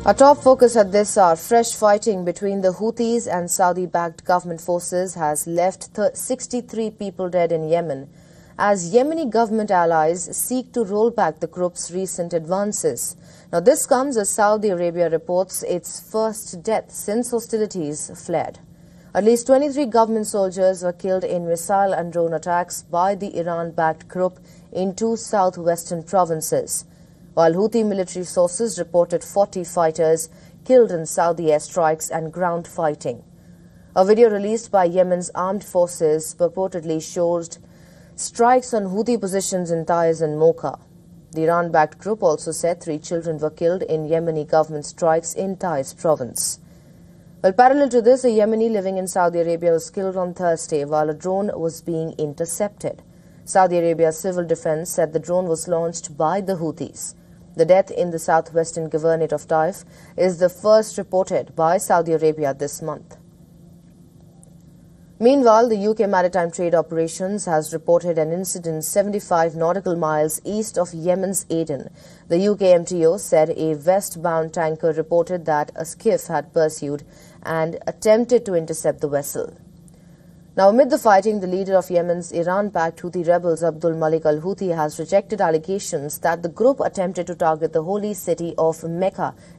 Our top focus at this hour, fresh fighting between the Houthis and Saudi-backed government forces has left 63 people dead in Yemen as Yemeni government allies seek to roll back the group's recent advances. Now, this comes as Saudi Arabia reports its first death since hostilities flared. At least 23 government soldiers were killed in missile and drone attacks by the Iran-backed group in two southwestern provinces, while Houthi military sources reported 40 fighters killed in Saudi airstrikes and ground fighting. A video released by Yemen's armed forces purportedly shows strikes on Houthi positions in Taiz and Mocha. The Iran-backed group also said 3 children were killed in Yemeni government strikes in Taiz province. Well, parallel to this, a Yemeni living in Saudi Arabia was killed on Thursday while a drone was being intercepted. Saudi Arabia's civil defense said the drone was launched by the Houthis. The death in the southwestern governorate of Taif is the first reported by Saudi Arabia this month. Meanwhile, the UK Maritime Trade Operations has reported an incident 75 nautical miles east of Yemen's Aden. The UK MTO said a westbound tanker reported that a skiff had pursued and attempted to intercept the vessel. Now, amid the fighting, the leader of Yemen's Iran-backed Houthi rebels, Abdul Malik al-Houthi, has rejected allegations that the group attempted to target the holy city of Mecca